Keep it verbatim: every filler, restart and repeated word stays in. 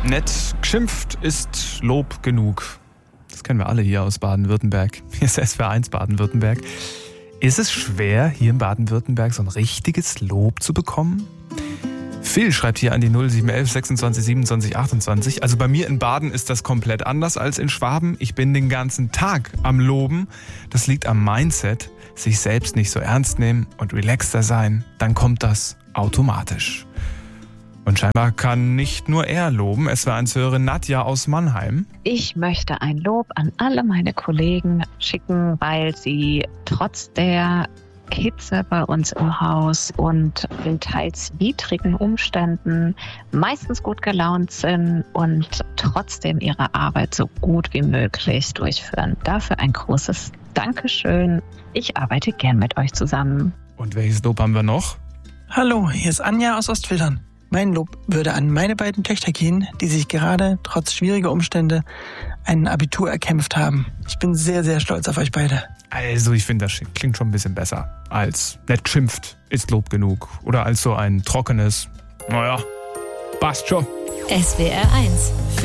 Nett geschimpft ist Lob genug. Das kennen wir alle hier aus Baden-Württemberg. Hier ist S W R eins Baden-Württemberg. Ist es schwer, hier in Baden-Württemberg so ein richtiges Lob zu bekommen? Phil schreibt hier an die null sieben eins eins sechsundzwanzig siebenundzwanzig achtundzwanzig. Also bei mir in Baden ist das komplett anders als in Schwaben. Ich bin den ganzen Tag am Loben. Das liegt am Mindset. Sich selbst nicht so ernst nehmen und relaxter sein. Dann kommt das automatisch. Und scheinbar kann nicht nur er loben. Es war eins Hörerin Nadja aus Mannheim. Ich möchte ein Lob an alle meine Kollegen schicken, weil sie trotz der Hitze bei uns im Haus und in teils widrigen Umständen meistens gut gelaunt sind und trotzdem ihre Arbeit so gut wie möglich durchführen. Dafür ein großes Dankeschön. Ich arbeite gern mit euch zusammen. Und welches Lob haben wir noch? Hallo, hier ist Anja aus Ostfildern. Mein Lob würde an meine beiden Töchter gehen, die sich gerade trotz schwieriger Umstände ein Abitur erkämpft haben. Ich bin sehr, sehr stolz auf euch beide. Also ich finde, das klingt schon ein bisschen besser als nett schimpft ist Lob genug. Oder als so ein trockenes, naja, passt schon. S W R eins